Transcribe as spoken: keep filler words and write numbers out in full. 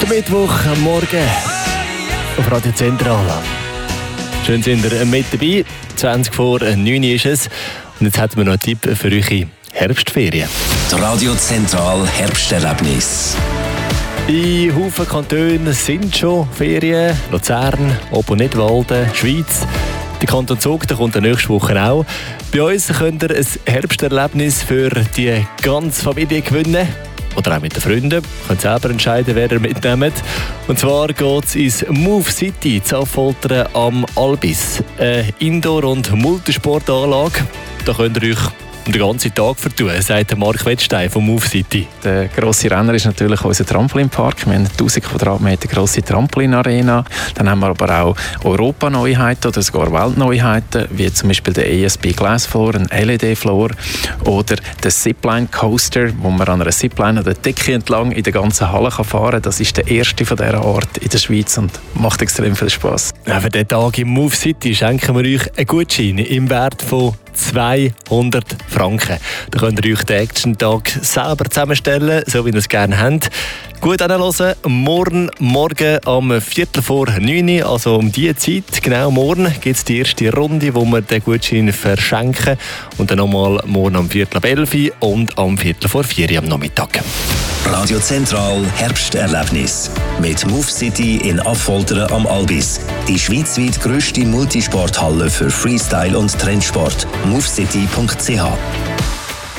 Der Mittwoch am Morgen auf Radio Zentral. Schön sind ihr mit dabei. zwanzig vor neun ist es. Und jetzt hätten wir noch einen Tipp für eure Herbstferien. Das Radio Zentral Herbsterlebnis. In Haufen Kantonen sind schon Ferien. Luzern, Obernittwalden, Schweiz. Der Kanton Zug, der kommt nächste Woche auch. Bei uns könnt ihr ein Herbsterlebnis für die ganze Familie gewinnen. Oder auch mit den Freunden. Ihr könnt selber entscheiden, wer ihr mitnehmt. Und zwar geht es ins Move City zu Affoltern am Albis. Eine Indoor- und Multisportanlage. Da könnt ihr euch den ganzen Tag vertun, sagt Mark Wettstein vom Move City. Der grosse Renner ist natürlich unser Trampolinpark. Wir haben eine tausend Quadratmeter grosse Trampolinarena. Dann haben wir aber auch Europa-Neuheiten oder sogar Weltneuheiten, wie zum Beispiel der E S B Glass Floor, ein L E D-Floor oder der Zipline Coaster, wo man an einer Zipline an der Decke entlang in der ganzen Halle fahren kann. Das ist der erste von dieser Art in der Schweiz und macht extrem viel Spass. Ja, für diesen Tag im Move City schenken wir euch einen Gutschein im Wert von zweihundert Franken. Da könnt ihr euch den Action-Tag selber zusammenstellen, so wie ihr es gerne habt. Gut anhören, morgen, morgen am Viertel vor neun, also um diese Zeit, genau morgen, gibt es die erste Runde, wo wir den Gutschein verschenken. Und dann nochmal morgen am Viertel ab elf und am Viertel vor vier am Nachmittag. Radio Zentral Herbsterlebnis mit Move City in Affoltern am Albis. Die schweizweit grösste Multisporthalle für Freestyle und Trendsport. movecity punkt c h